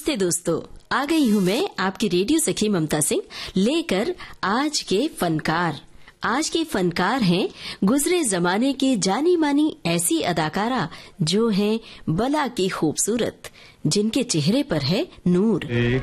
नमस्ते दोस्तों, आ गई हूँ मैं आपकी रेडियो सखी ममता सिंह लेकर आज के फनकार। आज के फनकार हैं गुजरे जमाने की जानी मानी ऐसी अदाकारा जो हैं बला की खूबसूरत, जिनके चेहरे पर है नूर।